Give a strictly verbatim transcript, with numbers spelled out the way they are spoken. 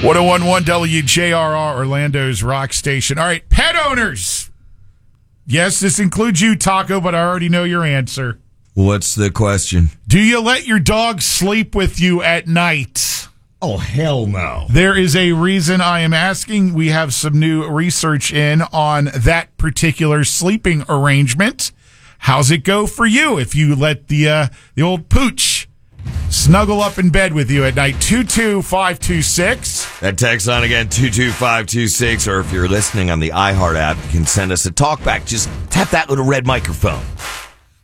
one oh one point one W J R R, Orlando's rock station. All right, pet owners. Yes, this includes you, Taco, but I already know your answer. What's the question? Do you let your dog sleep with you at night? Oh, hell no. There is a reason I am asking. We have some new research in on that particular sleeping arrangement. How's it go for you if you let the uh, the old pooch snuggle up in bed with you at night? two two five two six. That text on again, two two five two six, or if you're listening on the iHeart app, you can send us a talkback. Just tap that little red microphone.